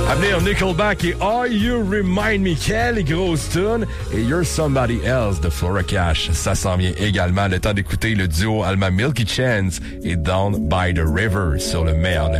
À venir, Nickelback et Are You Remind Me, quelle grosse tune, et You're Somebody Else de Flora Cash. Ça s'en vient également. Le temps d'écouter le duo allemand Milky Chance et Down by the River sur le meilleur de